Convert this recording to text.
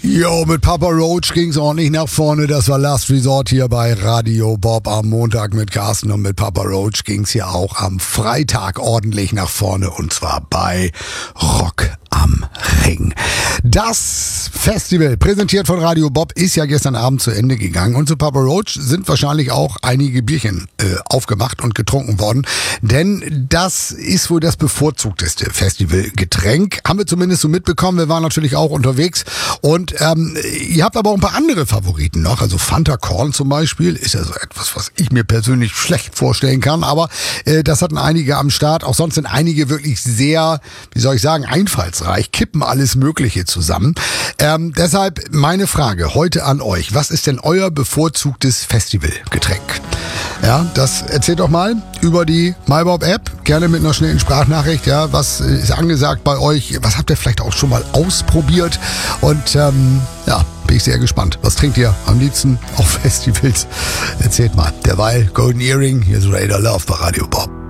Jo, mit Papa Roach ging's ordentlich nach vorne. Das war Last Resort hier bei Radio Bob am Montag mit Carsten, und mit Papa Roach ging's ja auch am Freitag ordentlich nach vorne, und zwar bei Rock am Ring. Das Festival, präsentiert von Radio Bob, ist ja gestern Abend zu Ende gegangen, und zu Papa Roach sind wahrscheinlich auch einige Bierchen aufgemacht und getrunken worden, denn das ist wohl das bevorzugteste Festivalgetränk. Haben wir zumindest so mitbekommen. Wir waren natürlich auch unterwegs, und ihr habt aber auch ein paar andere Favoriten noch. Also Fanta Korn zum Beispiel ist ja so etwas, was ich mir persönlich schlecht vorstellen kann, aber das hatten einige am Start. Auch sonst sind einige wirklich sehr, wie soll ich sagen, einfallsreich, kippen alles Mögliche zusammen. Deshalb meine Frage heute an euch: Was ist denn euer bevorzugtes Festivalgetränk? Ja, das erzählt doch mal über die MyBob-App, gerne mit einer schnellen Sprachnachricht. Ja, was ist angesagt bei euch? Was habt ihr vielleicht auch schon mal ausprobiert? Und ja, bin ich sehr gespannt. Was trinkt ihr am liebsten auf Festivals? Erzählt mal. Derweil Golden Earring, hier ist Raider Love bei Radio Bob.